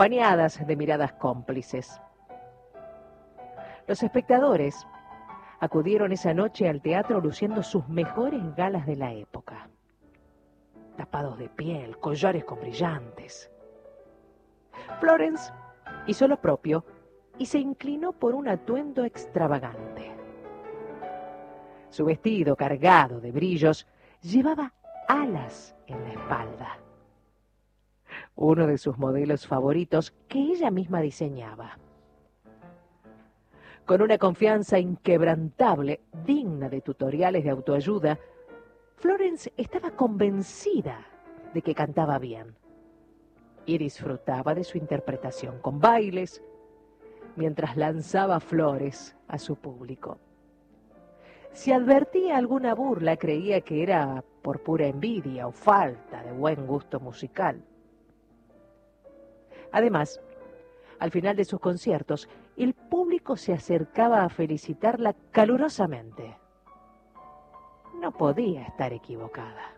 acompañadas de miradas cómplices. Los espectadores acudieron esa noche al teatro luciendo sus mejores galas de la época. Tapados de piel, collares con brillantes. Florence hizo lo propio y se inclinó por un atuendo extravagante. Su vestido cargado de brillos llevaba alas en la espalda. Uno de sus modelos favoritos que ella misma diseñaba. Con una confianza inquebrantable, digna de tutoriales de autoayuda, Florence estaba convencida de que cantaba bien y disfrutaba de su interpretación con bailes, mientras lanzaba flores a su público. Si advertía alguna burla, creía que era por pura envidia o falta de buen gusto musical. Además, al final de sus conciertos, el público se acercaba a felicitarla calurosamente. No podía estar equivocada.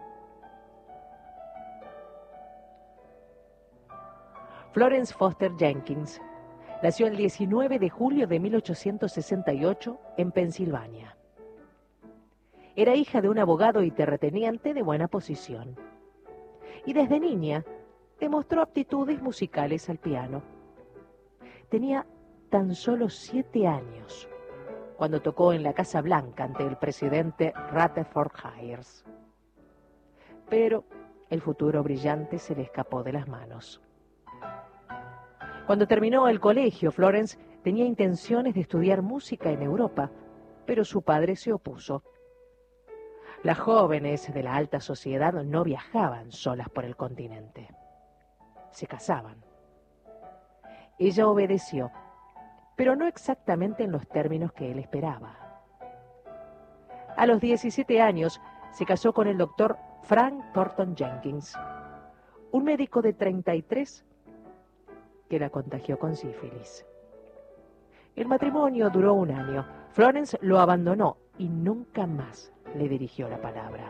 Florence Foster Jenkins nació el 19 de julio de 1868 en Pensilvania. Era hija de un abogado y terrateniente de buena posición. Y desde niña demostró aptitudes musicales al piano. Tenía tan solo 7 años cuando tocó en la Casa Blanca ante el presidente Rutherford Hayes. Pero el futuro brillante se le escapó de las manos. Cuando terminó el colegio, Florence tenía intenciones de estudiar música en Europa, pero su padre se opuso. Las jóvenes de la alta sociedad no viajaban solas por el continente. Se casaban. Ella obedeció, pero no exactamente en los términos que él esperaba. A los 17 años se casó con el doctor Frank Thornton Jenkins, un médico de 33 que la contagió con sífilis. El matrimonio duró 1 año. Florence lo abandonó y nunca más le dirigió la palabra.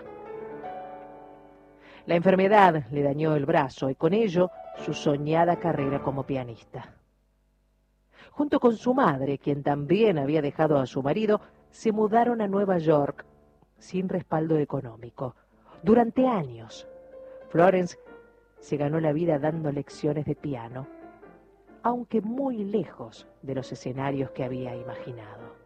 La enfermedad le dañó el brazo y con ello su soñada carrera como pianista. Junto con su madre, quien también había dejado a su marido, se mudaron a Nueva York sin respaldo económico. Durante años, Florence se ganó la vida dando lecciones de piano, aunque muy lejos de los escenarios que había imaginado.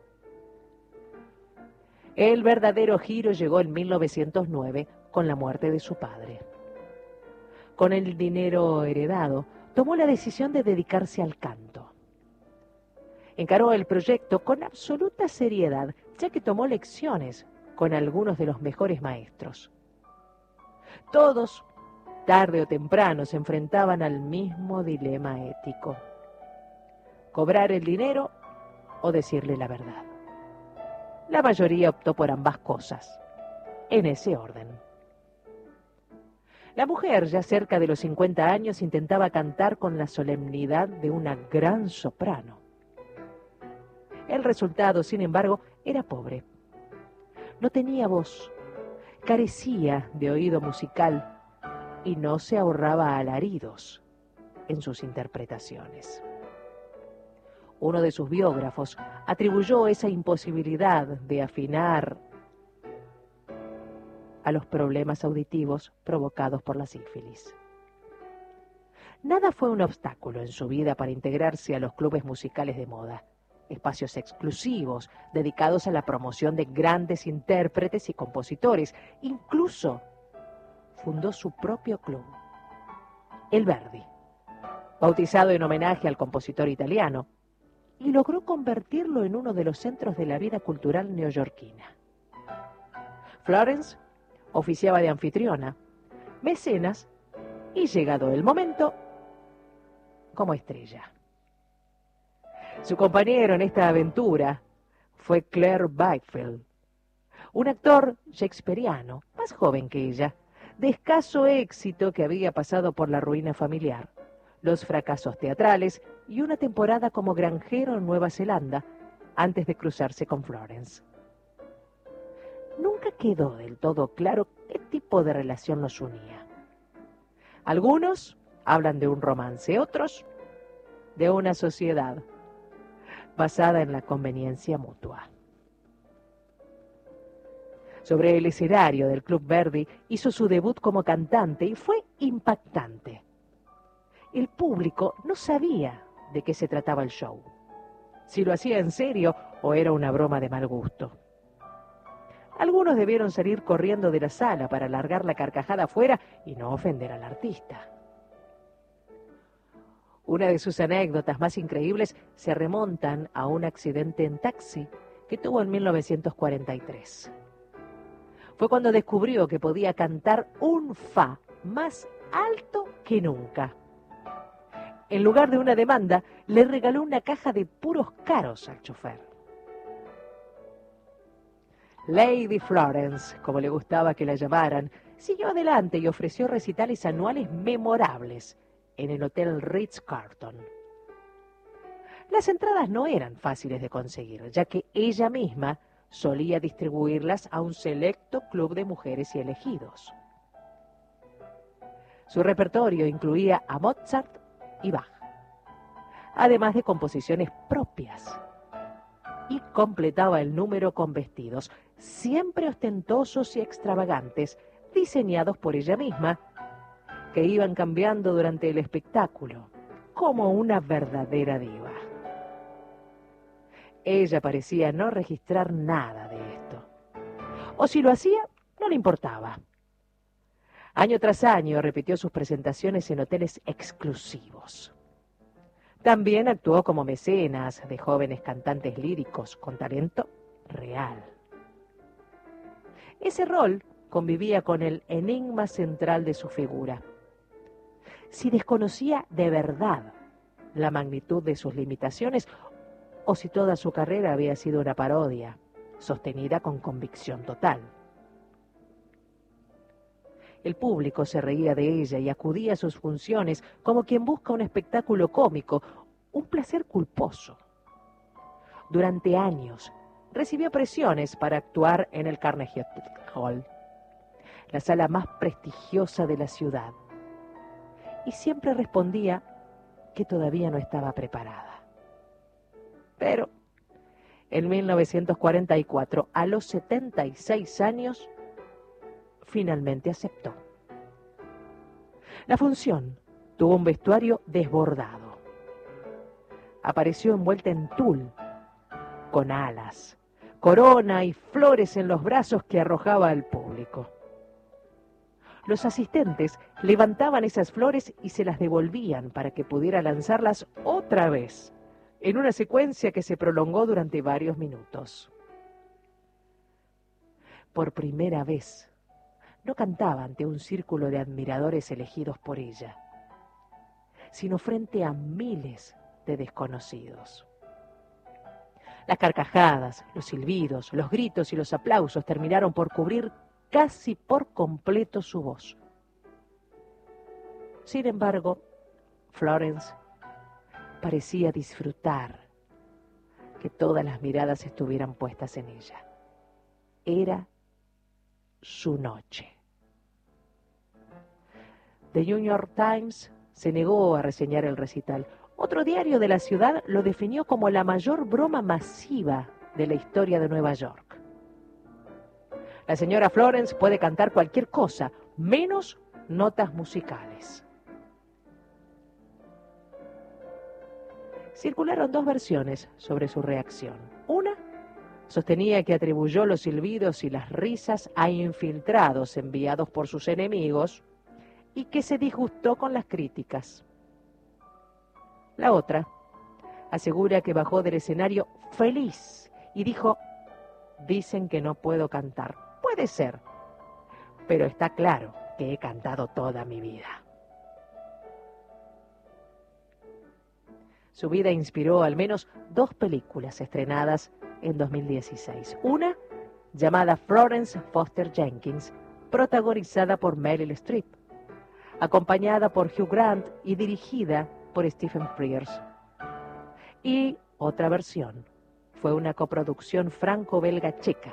El verdadero giro llegó en 1909 con la muerte de su padre. Con el dinero heredado, tomó la decisión de dedicarse al canto. Encaró el proyecto con absoluta seriedad, ya que tomó lecciones con algunos de los mejores maestros. Todos, tarde o temprano, se enfrentaban al mismo dilema ético: cobrar el dinero o decirle la verdad. La mayoría optó por ambas cosas, en ese orden. La mujer, ya cerca de los 50 años, intentaba cantar con la solemnidad de una gran soprano. El resultado, sin embargo, era pobre. No tenía voz, carecía de oído musical y no se ahorraba alaridos en sus interpretaciones. Uno de sus biógrafos atribuyó esa imposibilidad de afinar a los problemas auditivos provocados por la sífilis. Nada fue un obstáculo en su vida para integrarse a los clubes musicales de moda, espacios exclusivos dedicados a la promoción de grandes intérpretes y compositores. Incluso fundó su propio club, el Verdi, bautizado en homenaje al compositor italiano, y logró convertirlo en uno de los centros de la vida cultural neoyorquina. Florence oficiaba de anfitriona, mecenas y, llegado el momento, como estrella. Su compañero en esta aventura fue Claire Byfield, un actor shakespeariano, más joven que ella, de escaso éxito, que había pasado por la ruina familiar, los fracasos teatrales y una temporada como granjero en Nueva Zelanda antes de cruzarse con Florence. Nunca quedó del todo claro qué tipo de relación los unía. Algunos hablan de un romance, otros de una sociedad basada en la conveniencia mutua. Sobre el escenario del Club Verdi hizo su debut como cantante y fue impactante. El público no sabía de qué se trataba el show, si lo hacía en serio o era una broma de mal gusto. Algunos debieron salir corriendo de la sala para largar la carcajada afuera y no ofender al artista. Una de sus anécdotas más increíbles se remontan a un accidente en taxi que tuvo en 1943. Fue cuando descubrió que podía cantar un fa más alto que nunca. En lugar de una demanda, le regaló una caja de puros caros al chofer. Lady Florence, como le gustaba que la llamaran, siguió adelante y ofreció recitales anuales memorables en el Hotel Ritz-Carlton. Las entradas no eran fáciles de conseguir, ya que ella misma solía distribuirlas a un selecto club de mujeres y elegidos. Su repertorio incluía a Mozart y Bach, además de composiciones propias, y completaba el número con vestidos, siempre ostentosos y extravagantes, diseñados por ella misma, que iban cambiando durante el espectáculo, como una verdadera diva. Ella parecía no registrar nada de esto, o si lo hacía, no le importaba. Año tras año repitió sus presentaciones en hoteles exclusivos. También actuó como mecenas de jóvenes cantantes líricos con talento real. Ese rol convivía con el enigma central de su figura. Si desconocía de verdad la magnitud de sus limitaciones o si toda su carrera había sido una parodia, sostenida con convicción total. El público se reía de ella y acudía a sus funciones como quien busca un espectáculo cómico, un placer culposo. Durante años recibió presiones para actuar en el Carnegie Hall, la sala más prestigiosa de la ciudad, y siempre respondía que todavía no estaba preparada. Pero en 1944, a los 76 años, finalmente aceptó. La función tuvo un vestuario desbordado. Apareció envuelta en tul, con alas, corona y flores en los brazos que arrojaba al público. Los asistentes levantaban esas flores y se las devolvían para que pudiera lanzarlas otra vez, en una secuencia que se prolongó durante varios minutos. Por primera vez, no cantaba ante un círculo de admiradores elegidos por ella, sino frente a miles de desconocidos. Las carcajadas, los silbidos, los gritos y los aplausos terminaron por cubrir casi por completo su voz. Sin embargo, Florence parecía disfrutar que todas las miradas estuvieran puestas en ella. Era su noche. The New York Times se negó a reseñar el recital. Otro diario de la ciudad lo definió como la mayor broma masiva de la historia de Nueva York. La señora Florence puede cantar cualquier cosa, menos notas musicales. Circularon dos versiones sobre su reacción. Una sostenía que atribuyó los silbidos y las risas a infiltrados enviados por sus enemigos y que se disgustó con las críticas. La otra asegura que bajó del escenario feliz y dijo: dicen que no puedo cantar. Puede ser, pero está claro que he cantado toda mi vida. Su vida inspiró al menos 2 películas estrenadas en 2016. Una llamada Florence Foster Jenkins, protagonizada por Meryl Streep, acompañada por Hugh Grant y dirigida por Stephen Frears. Y otra versión fue una coproducción franco-belga-checa,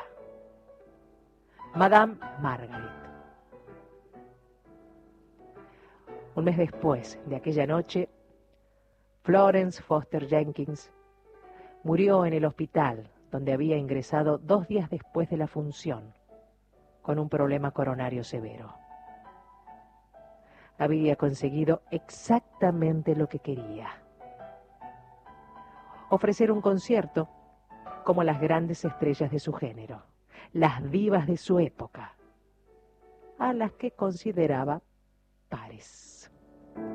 Madame Margaret. Un mes después de aquella noche, Florence Foster Jenkins murió en el hospital donde había ingresado 2 días después de la función, con un problema coronario severo. Había conseguido exactamente lo que quería: ofrecer un concierto como las grandes estrellas de su género, las divas de su época, a las que consideraba pares.